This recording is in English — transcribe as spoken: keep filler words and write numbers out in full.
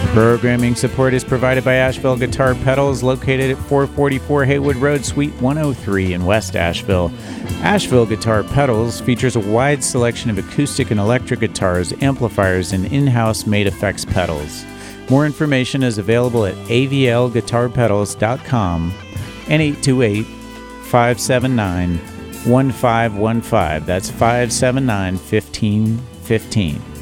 Programming support is provided by Asheville Guitar Pedals, located at four forty-four Haywood Road, Suite one oh three in West Asheville. Asheville Guitar Pedals features a wide selection of acoustic and electric guitars, amplifiers, and in-house made effects pedals. More information is available at a v l guitar pedals dot com and eight two eight, five seven nine, one five one five. That's five seven nine, one five one five.